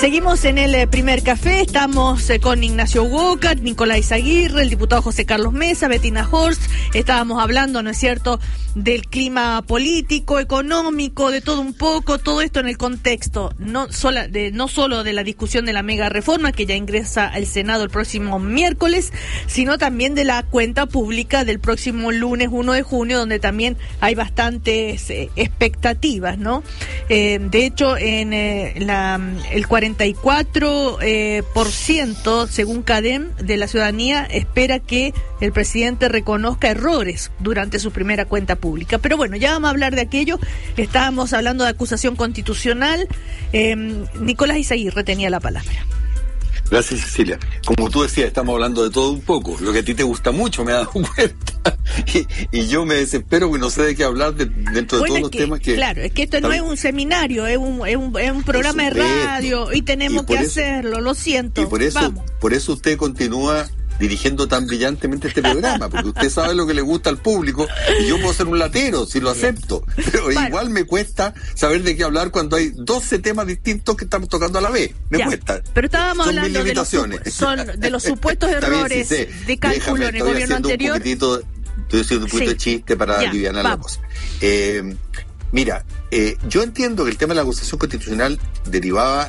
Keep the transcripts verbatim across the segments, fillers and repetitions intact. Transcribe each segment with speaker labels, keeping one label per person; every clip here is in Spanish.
Speaker 1: Seguimos en el primer café, estamos con Ignacio Walker, Nicolás Izaguirre, el diputado José Carlos Mesa, Bettina Horst. Estábamos hablando, ¿no es cierto?, del clima político, económico, de todo un poco, todo esto en el contexto no, sola, de, no solo de la discusión de la mega reforma que ya ingresa al Senado el próximo miércoles, sino también de la cuenta pública del próximo lunes uno de junio, donde también hay bastantes eh, expectativas, ¿no? Eh, de hecho, en eh, la, el cuarenta y cuatro eh, por ciento, según CADEM, de la ciudadanía espera que el presidente reconozca errores durante su primera cuenta pública. Pero bueno, ya vamos a hablar de aquello. Estábamos hablando de acusación constitucional. Eh, Nicolás Izaguirre tenía la palabra.
Speaker 2: Gracias, Cecilia. Como tú decías, estamos hablando de todo un poco. Lo que a ti te gusta mucho, me he dado cuenta. Y, y yo me desespero porque no sé de qué hablar de, dentro de
Speaker 1: bueno,
Speaker 2: todos los
Speaker 1: que,
Speaker 2: temas que...
Speaker 1: Claro, es que esto no es un seminario, es un, es un, es un programa de radio y tenemos y que eso, hacerlo, lo siento.
Speaker 2: Y por eso,
Speaker 1: Vamos.
Speaker 2: por eso usted continúa dirigiendo tan brillantemente este programa, porque usted sabe lo que le gusta al público y yo puedo ser un latero, si lo acepto, pero bueno, igual me cuesta saber de qué hablar cuando hay doce temas distintos que estamos tocando a la vez, me ya, cuesta.
Speaker 1: Pero estábamos son hablando de los, son de los supuestos errores bien, sí, de cálculo déjame, en el gobierno anterior. Un poquitito, estoy haciendo un poquito sí. de chiste para ya, aliviar la cosa. Eh, mira, eh, yo entiendo que el tema de la acusación constitucional derivaba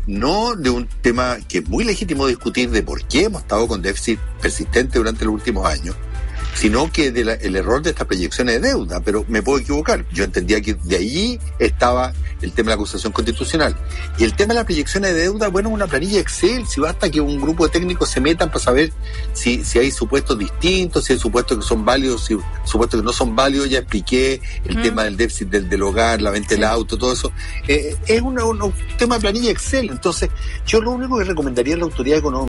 Speaker 1: no de un tema que es muy legítimo discutir de por qué hemos estado con déficit persistente durante los últimos años, sino que del de error de estas proyecciones de deuda, pero me puedo equivocar. Yo entendía que de allí estaba el tema de la acusación constitucional. Y el tema de las proyecciones de deuda, bueno, es una planilla Excel, si basta que un grupo de técnicos se metan para saber si, si hay supuestos distintos, si hay supuestos que son válidos, si hay supuestos que no son válidos. Ya expliqué el mm. tema del déficit del, del hogar, la venta del auto, todo eso. Eh, es una, una, un tema de planilla Excel. Entonces, yo lo único que recomendaría a la autoridad económica,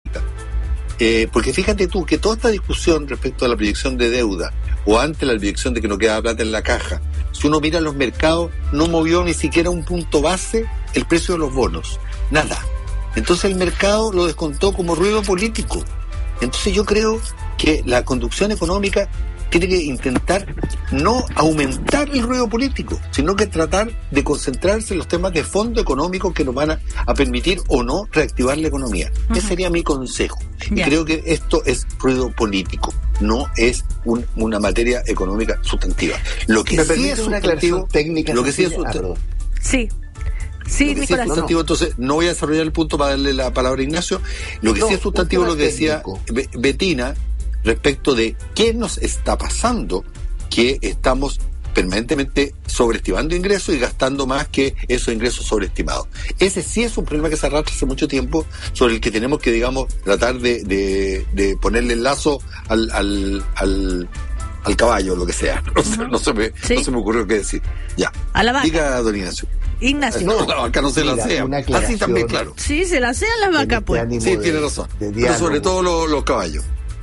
Speaker 1: Eh, porque fíjate tú que toda esta discusión respecto a la proyección de deuda o ante la proyección de que no queda plata en la caja, si uno mira los mercados, no movió ni siquiera un punto base el precio de los bonos, nada. Entonces el mercado lo descontó como ruido político. Entonces yo creo que la conducción económica tiene que intentar no aumentar el ruido político, sino que tratar de concentrarse en los temas de fondo económico que nos van a, a permitir o no reactivar la economía. Uh-huh. Ese sería mi consejo. Yeah. Y creo que esto es ruido político, no es un, una materia económica sustantiva. Lo que sí es sustantivo, técnica, lo que sí es sustantivo. Sí. Sí,
Speaker 2: lo que sí es sustantivo, entonces no voy a desarrollar el punto para darle la palabra a Ignacio. Lo que no, sí es sustantivo, lo que decía Be- Bettina, respecto de qué nos está pasando, que estamos permanentemente sobreestimando ingresos y gastando más que esos ingresos sobreestimados. Ese sí es un problema que se arrastra hace mucho tiempo, sobre el que tenemos que, digamos, tratar de, de, de ponerle el lazo al, al, al, al caballo, lo que sea. No, uh-huh. sé, no, se me, ¿Sí? no se me ocurrió qué decir. Ya.
Speaker 1: A la vaca.
Speaker 2: Diga, don Ignacio.
Speaker 1: Ignacio.
Speaker 2: No, la vaca no se la sea. Así también, claro.
Speaker 1: Sí, se la sean las vacas, pues.
Speaker 2: Sí, tiene razón. Pero sobre todo los, los caballos.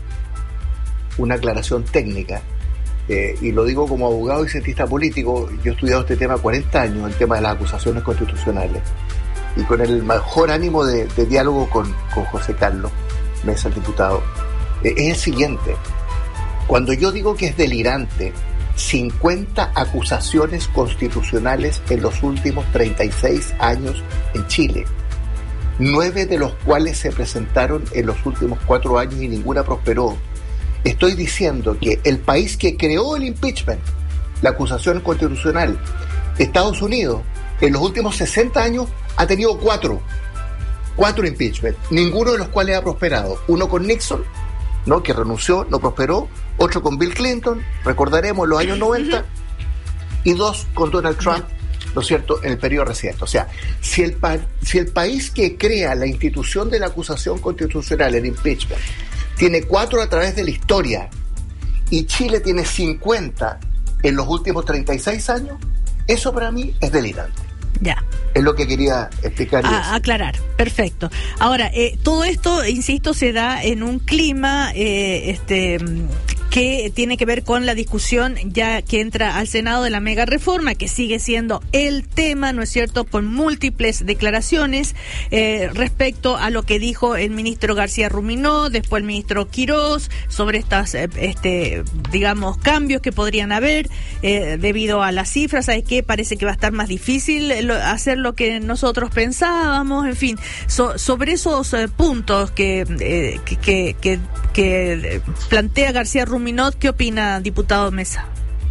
Speaker 3: Una aclaración técnica, eh, y lo digo como abogado y cientista político. Yo he estudiado este tema cuarenta años, el tema de las acusaciones constitucionales, y con el mejor ánimo de, de diálogo con, con José Carlos Mesa, el diputado, eh, es el siguiente. Cuando yo digo que es delirante cincuenta acusaciones constitucionales en los últimos treinta y seis años en Chile, nueve de los cuales se presentaron en los últimos cuatro años y ninguna prosperó, estoy diciendo que el país que creó el impeachment, la acusación constitucional, Estados Unidos, en los últimos sesenta años ha tenido cuatro, cuatro impeachment, ninguno de los cuales ha prosperado. Uno con Nixon, ¿no?, que renunció, no prosperó. Otro con Bill Clinton, recordaremos, en los años noventa. Y dos con Donald Trump, ¿no es cierto?, en el periodo reciente. O sea, si el, pa- si el país que crea la institución de la acusación constitucional, el impeachment, tiene cuatro a través de la historia, y Chile tiene cincuenta en los últimos treinta y seis años, eso para mí es delirante.
Speaker 1: Ya.
Speaker 3: Es lo que quería explicar.
Speaker 1: A, aclarar, perfecto. Ahora, eh, todo esto, insisto, se da en un clima eh, este
Speaker 4: que tiene que ver con la discusión ya que entra al Senado de la mega reforma, que sigue siendo el tema, ¿no es cierto?, con múltiples declaraciones eh, respecto a lo que dijo el ministro García Ruminó, después el ministro Quirós, sobre estas, eh, este, digamos, cambios que podrían haber eh, debido a las cifras. ¿Sabes qué? Parece que va a estar más difícil lo, hacer lo que nosotros pensábamos, en fin, so, sobre esos eh, puntos que, eh, que, que, que, que plantea García Ruminot, ¿qué opina, diputado Mesa?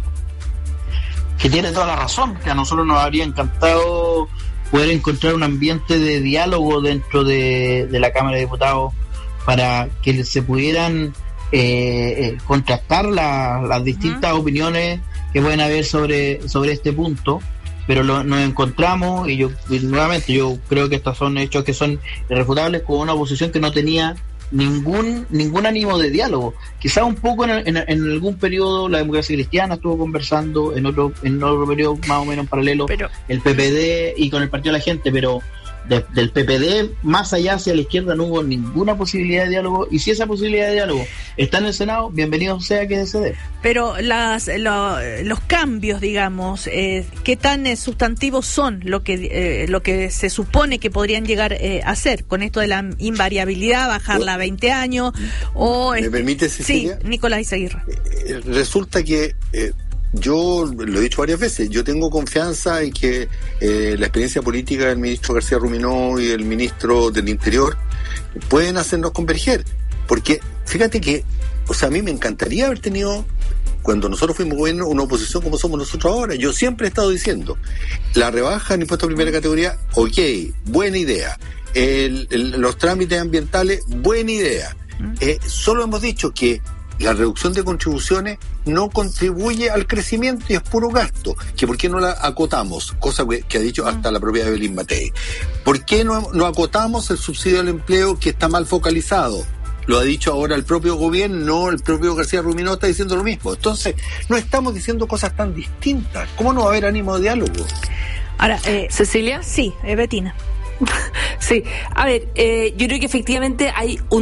Speaker 5: Que tiene toda la razón, que a nosotros nos habría encantado poder encontrar un ambiente de diálogo dentro de, de la Cámara de Diputados para que se pudieran eh, contrastar la, las distintas uh-huh. opiniones que pueden haber sobre, sobre este punto, pero lo, nos encontramos, y yo y nuevamente yo creo que estos son hechos que son irrefutables, con una oposición que no tenía ningún ningún ánimo de diálogo. Quizá un poco en, en, en algún periodo la democracia cristiana estuvo conversando, en otro en otro periodo más o menos en paralelo, pero el P P D y con el Partido de la Gente, pero de, del P P D más allá hacia la izquierda no hubo ninguna posibilidad de diálogo, y si esa posibilidad de diálogo está en el Senado, bienvenido sea que se dé.
Speaker 4: Pero las lo, los cambios, digamos, eh, ¿qué tan eh, sustantivos son lo que eh, lo que se supone que podrían llegar eh, a hacer con esto de la invariabilidad, bajarla a veinte años? O
Speaker 2: ¿Me
Speaker 4: este,
Speaker 2: permite, Cecilia?
Speaker 4: Sí, Nicolás Izaguirre.
Speaker 2: Eh, resulta que eh, yo lo he dicho varias veces, yo tengo confianza en que eh, la experiencia política del ministro García Ruminó y el ministro del Interior pueden hacernos converger, porque fíjate que, o sea, a mí me encantaría haber tenido, cuando nosotros fuimos gobierno, una oposición como somos nosotros ahora. Yo siempre he estado diciendo, la rebaja en impuestos de primera categoría, ok, buena idea, el, el, los trámites ambientales, buena idea, eh, solo hemos dicho que la reducción de contribuciones no contribuye al crecimiento y es puro gasto. Que ¿por qué no la acotamos? Cosa que, que ha dicho hasta la propia Evelyn Matei. ¿Por qué no, no acotamos el subsidio al empleo, que está mal focalizado? Lo ha dicho ahora el propio gobierno, el propio García Ruminó está diciendo lo mismo. Entonces, no estamos diciendo cosas tan distintas. ¿Cómo no va a haber ánimo de diálogo?
Speaker 4: Ahora, eh,
Speaker 6: ¿Cecilia?
Speaker 4: Sí, eh, Betina.
Speaker 6: Sí, a ver, eh, yo creo que efectivamente hay un